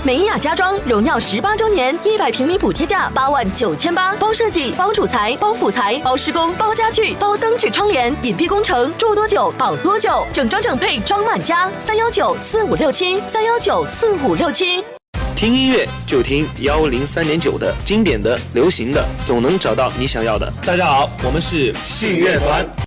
美雅家装荣耀18周年，100平米补贴价89800，包设计、包主材、包辅材、包施工、包家具、包灯具窗帘，隐蔽工程，住多久保多久，整装整配装满家，3194567，3194567。 听音乐就听103.9的，经典的、流行的，总能找到你想要的。 大家好，我们是信乐团。